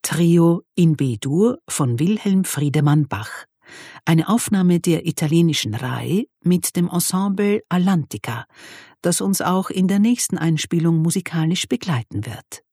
Trio in B-Dur von Wilhelm Friedemann Bach. Eine Aufnahme der italienischen RAI mit dem Ensemble Atlantica, das uns auch in der nächsten Einspielung musikalisch begleiten wird.